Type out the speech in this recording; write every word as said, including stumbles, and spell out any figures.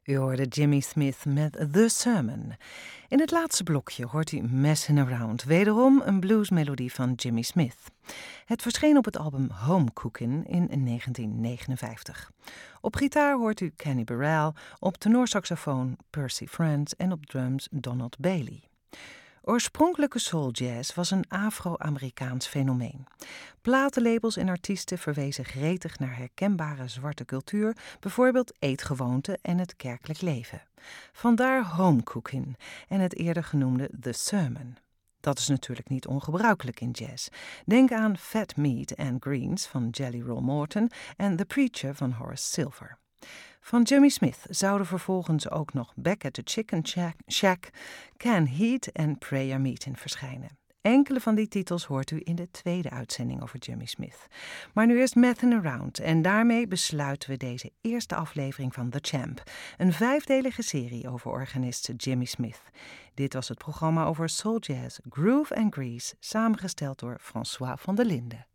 U hoorde Jimmy Smith met The Sermon. In het laatste blokje hoort u Messin' Around, wederom een bluesmelodie van Jimmy Smith. Het verscheen op het album Home Cookin' in negentien negenenvijftig. Op gitaar hoort u Kenny Burrell, op tenorsaxofoon Percy Friend en op drums Donald Bailey. Oorspronkelijke soul jazz was een Afro-Amerikaans fenomeen. Platenlabels en artiesten verwezen gretig naar herkenbare zwarte cultuur, bijvoorbeeld eetgewoonten en het kerkelijk leven. Vandaar Home Cookin' en het eerder genoemde The Sermon. Dat is natuurlijk niet ongebruikelijk in jazz. Denk aan Fat Meat and Greens van Jelly Roll Morton en The Preacher van Horace Silver. Van Jimmy Smith zouden vervolgens ook nog Back at the Chicken Shack, Can Heat en Prayer Meeting verschijnen. Enkele van die titels hoort u in de tweede uitzending over Jimmy Smith. Maar nu eerst Messin' Around en daarmee besluiten we deze eerste aflevering van The Champ. Een vijfdelige serie over organist Jimmy Smith. Dit was het programma over soul jazz, groove en grease, samengesteld door François van der Linden.